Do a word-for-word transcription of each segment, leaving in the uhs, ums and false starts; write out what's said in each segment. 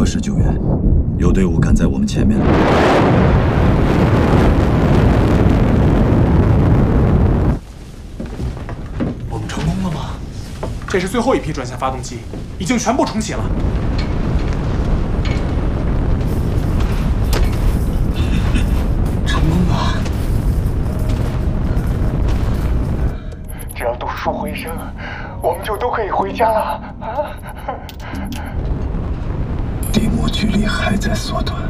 何时救援？有队伍赶在我们前面。 我们成功了吗？这是最后一批转向发动机，已经全部重启了。成功了！ 只要读书回声，我们就都可以回家了啊！ 地幕距离还在缩短。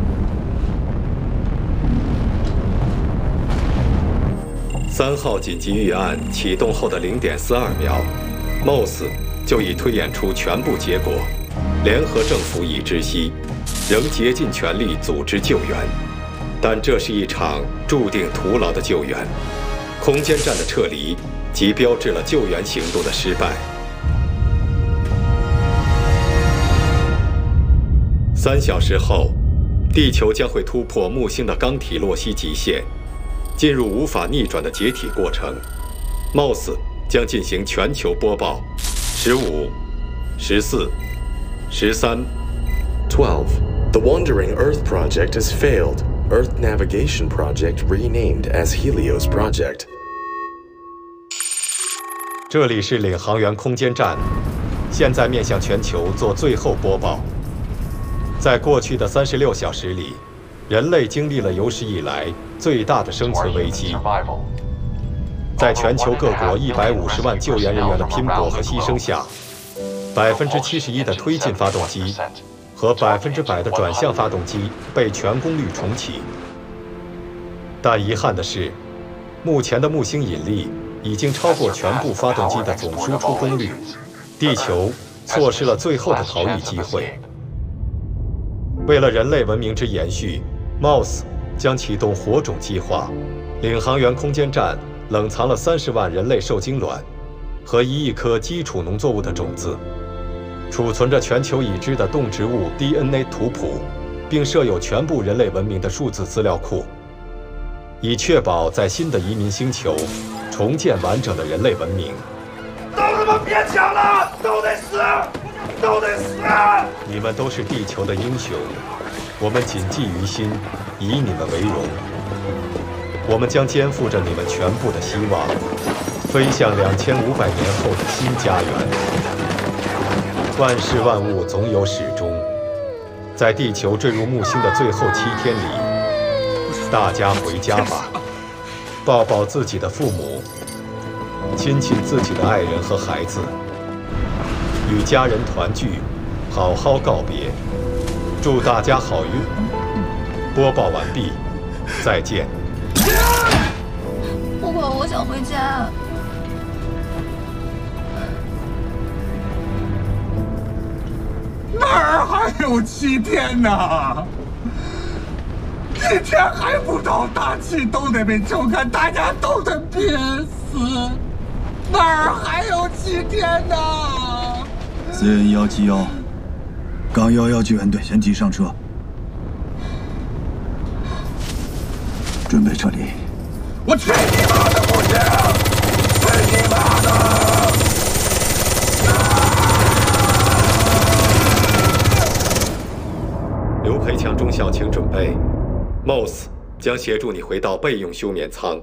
三号紧急预案启动后的零点四二秒 ，M O S 就已推演出全部结果。联合政府已知悉，仍竭尽全力组织救援，但这是一场注定徒劳的救援。空间站的撤离，即标志了救援行动的失败。三小时后，地球将会突破木星的钢体洛希极限，进入无法逆转的解体过程。M O S 将进行全球播报：十五、十四、十三、 twelve. The Wandering Earth Project has failed. Earth Navigation Project renamed as Helios Project. 这里是领航员空间站，现在面向全球做最后播报。在过去的三十六小时里，人类经历了有史以来最大的生存危机。在全球各国一百五十万救援人员的拼搏和牺牲下，百分之七十一的推进发动机和百分之百的转向发动机被全功率重启。但遗憾的是，目前的木星引力已经超过全部发动机的总输出功率，地球错失了最后的逃逸机会。为了人类文明之延续 ，M O S 将启动火种计划。领航员空间站冷藏了三十万人类受精卵和一亿颗基础农作物的种子，储存着全球已知的动植物 D N A 图谱，并设有全部人类文明的数字资料库，以确保在新的移民星球重建完整的人类文明。 都他妈别抢了，都得死，都得死！ 你们都是地球的英雄，我们谨记于心，以你们为荣。我们将肩负着你们全部的希望，飞向两千五百年后的新家园。万事万物总有始终，在地球坠入木星的最后七天里，大家回家吧，抱抱自己的父母，亲亲自己的爱人和孩子，与家人团聚，好好告别。祝大家好运！播报完毕，再见。 不管，我想回家。 哪儿还有七天呢？一天还不到，大气都得被抽干，大家都得憋死。哪儿还有七天呢 ？C N 幺七幺，杠幺幺救援队先机上车，准备撤离。 我去你妈的不行！去你妈的！ 刘培强中校，请准备 ，M O S 将协助你回到备用休眠舱。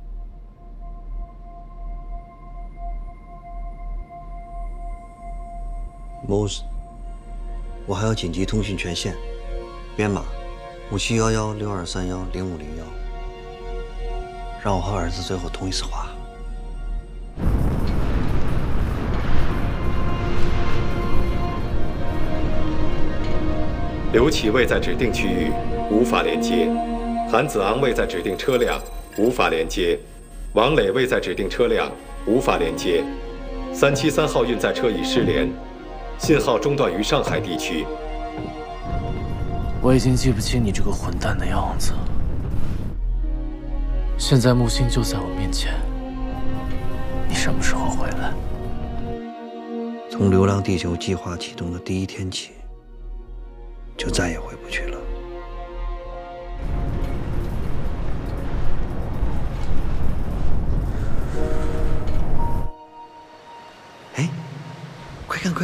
M O S， 我还要紧急通讯权限，编码五七幺幺六二三幺零五零幺，让我和儿子最后通一次话。 刘启位在指定区域，无法连接；韩子昂位在指定车辆，无法连接；王磊位在指定车辆，无法连接；三七三号运载车已失联，信号中断于上海地区。 我已经记不清你这个混蛋的样子。现在木星就在我面前，你什么时候回来？ 从流浪地球计划启动的第一天起，就再也回不去了。